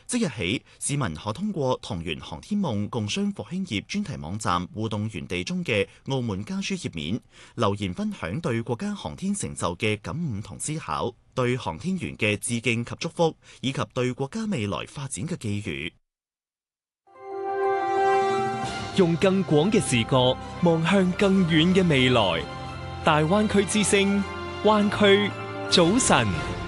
即日起，市民可通過同源航天夢共商復興業專題網站互動園地中嘅澳門家書頁面留言分享對國家航天成就嘅感悟同思考，對航天員嘅致敬及祝福，以及對國家未來發展嘅寄語。 用更廣嘅視角望向更遠嘅未來，大灣區之聲，灣區早晨。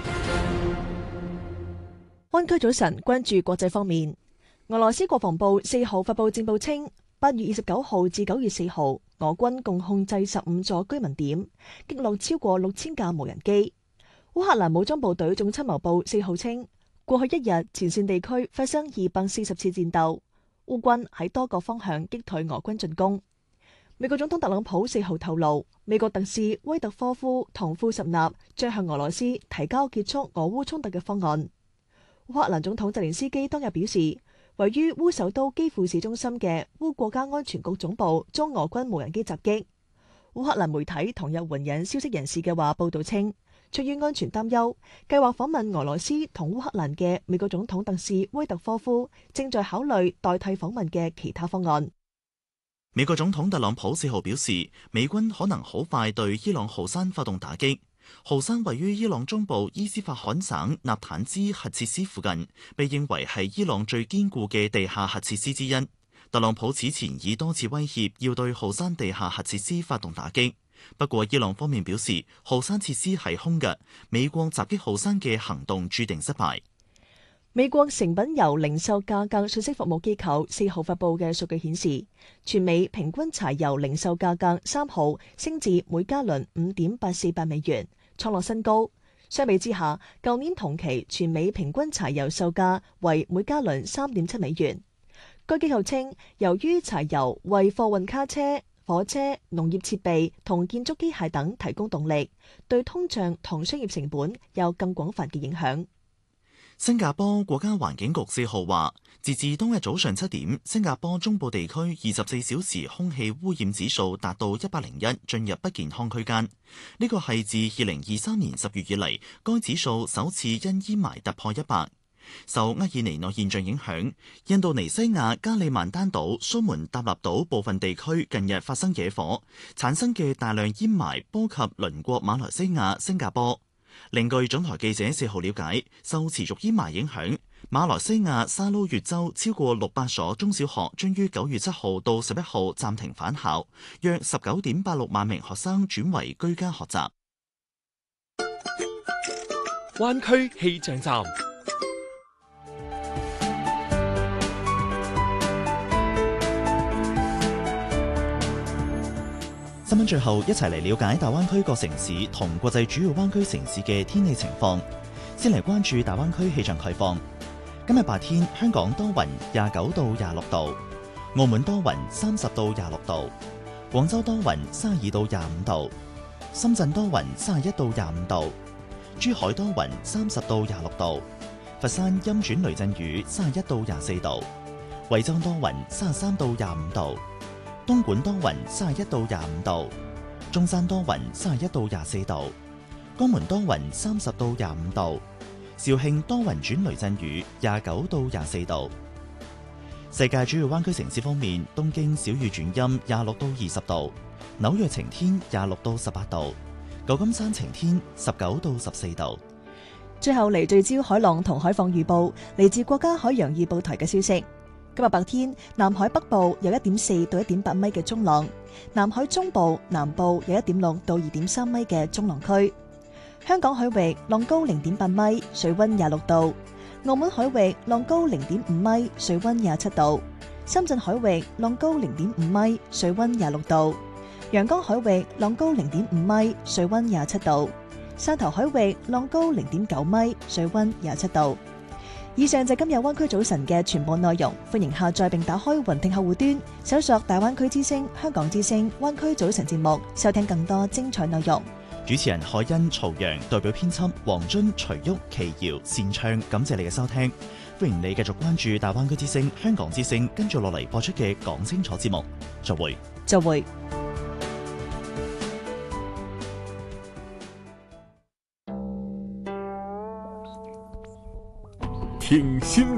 灣區早晨，關注國際方面。俄羅斯國防部4號發布戰報稱，8月29號至9月4號，俄軍共控制15座居民點，擊落超過6000架無人機。烏克蘭武裝部隊總參謀部4號稱，過去一日前線地區發生240次戰鬥，烏軍喺多個方向擊退俄軍進攻。美國總統特朗普4號透露，美國特使威特科夫同庫什納將向俄羅斯提交結束俄烏衝突嘅方案。烏克蘭總統澤連斯基當日表示，位於烏首都基輔市中心嘅烏國家安全局總部遭俄軍無人機襲擊。烏克蘭媒體同日援引消息人士嘅話報道稱，出於安全擔憂，計劃訪問俄羅斯同烏克蘭嘅美國總統特使威特科夫正在考慮代替訪問嘅其他方案。 美國總統特朗普4號表示，美軍可能好快對伊朗豪山發動打擊。豪山位於伊朗中部伊斯法罕省納坦茲核設施附近，被認為係伊朗最堅固嘅地下核設施之一。特朗普此前已多次威脅要對豪山地下核設施發動打擊，不過伊朗方面表示豪山設施係空嘅，美國襲擊豪山嘅行動注定失敗。 美國成品油零售價格信息服務機構4號發布嘅數據顯示，全美平均柴油零售價格3號升至每加侖5.848美元，創落新高。相比之下，舊年同期全美平均柴油售價為每加侖3.7美元。該機構稱，由於柴油為貨運卡車、火車、農業設備同建築機械等提供動力，對通脹同商業成本有更廣泛嘅影響。 新加坡國家環境局4號話，截至當日早上7點，新加坡中部地區24小時空氣污染指數達到101，進入不健康區間。呢個係自2023年10月以嚟，該指數首次因煙霾突破100。受厄爾尼諾現象影響，印度尼西亞加里曼丹島蘇門答臘島部分地區近日發生野火，產生嘅大量煙霾波及鄰國馬來西亞、新加坡。另據總台記者4號了解，受持續煙霾影響，馬來西亞沙撈越州超過600所中小學將於9月7號到11號暫停返校，約19.86萬名學生轉為居家學習。 灣區氣象站。 新聞最後一齊嚟了解大灣區各城市同國際主要灣區城市嘅天氣情況。先嚟關注大灣區氣象概況。今日白天香港多雲29到26度，澳門多雲30到26度，廣州多雲32到25度，深圳多雲31到25度，珠海多雲30到26度，佛山陰轉雷陣雨31到24度，惠州多雲33到25度，東莞多雲31到25度，中山多雲31到24度，江門多雲30到25度，肇慶多雲轉雷陣雨29到24度。世界主要灣區城市方面，東京小雨轉陰26到20度，紐約晴天26到18度，舊金山晴天19到14度。 最後嚟聚焦海浪同海況預報，嚟自國家海洋預報台嘅消息。今日白天，南海北部有1.4到1.8米嘅中浪，南海中部、南部有1.6到2.3米嘅中浪區。香港海域浪高0.8米，水溫26度；澳門海域浪高0.5米，水溫27度；深圳海域浪高0.5米，水溫26度；陽江海域浪高0.5米，水溫27度；汕頭海域浪高0.9米，水溫27度。以上就今日灣區早晨嘅全部內容，歡迎下載並打開雲聽客戶端，搜索大灣區之聲、香港之聲、灣區早晨節目，收聽更多精彩內容。 主持人海欣、曹陽，代表編輯黃津、徐旭、奇瑤、善唱，感謝你嘅收聽。歡迎你繼續關注大灣區之聲、香港之聲，跟住落嚟播出嘅講清楚節目。再會。 再會。 聽新